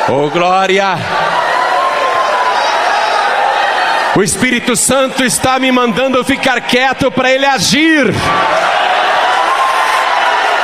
Oh, glória! O Espírito Santo está me mandando ficar quieto para Ele agir.